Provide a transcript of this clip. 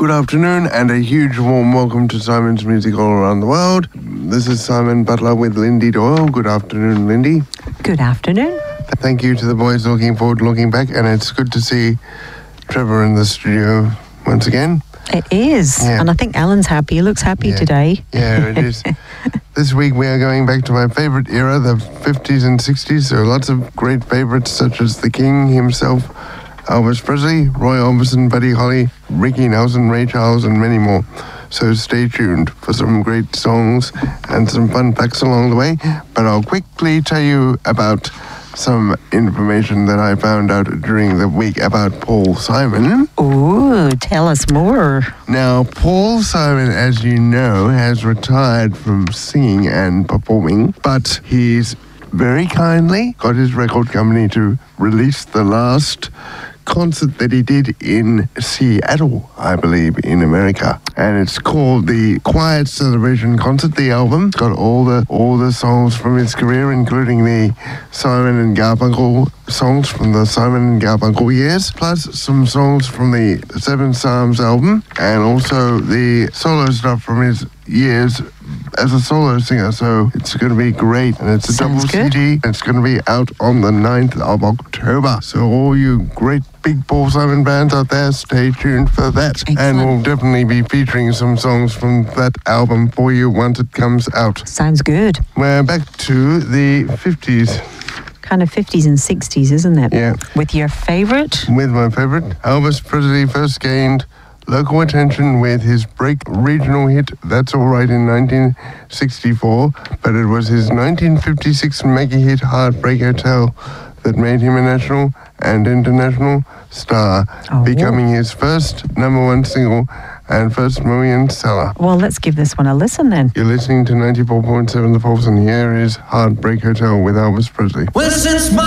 Good afternoon and a huge warm welcome to Simon's Music All Around the World. This is Simon Butler with Lindy Doyle. Good afternoon, Lindy. Good afternoon. Thank you to the boys looking forward to looking back, and it's good to see Trevor in the studio once again. It is. Yeah. And I think Alan's happy. He looks happy today. Yeah, it is. This week we are going back to my favourite era, the 50s and 60s. So lots of great favourites such as the King himself, Elvis Presley, Roy Orbison, Buddy Holly, Ricky Nelson, Ray Charles, and many more. So stay tuned for some great songs and some fun facts along the way. But I'll quickly tell you about some information that I found out during the week about Paul Simon. Ooh, tell us more. Now, Paul Simon, as you know, has retired from singing and performing, but he's very kindly got his record company to release the last concert that he did in Seattle, I believe, in America. And it's called the Quiet Celebration Concert, the album. It's got all the songs from his career, including the Simon and Garfunkel songs from the Simon and Garfunkel years, plus some songs from the Seven Psalms album, and also the solo stuff from his years as a solo singer. So it's going to be great, and it's a Sounds double good. CD. It's going to be out on the 9th of October. So all you great big Paul Simon bands out there, stay tuned for that. Excellent. And we'll definitely be featuring some songs from that album for you once it comes out. Sounds good. We're back to the 50s. Kind of 50s and 60s, isn't it? Yeah. With your favourite? With my favourite, Elvis Presley first gained local attention with his break regional hit That's All Right in 1964, but it was his 1956 mega hit Heartbreak Hotel that made him a national and international star, becoming his first #1 single and first million seller. Well, let's give this one a listen then. You're listening to 94.7 The Pulse, and here is Heartbreak Hotel with Elvis Presley. Well, since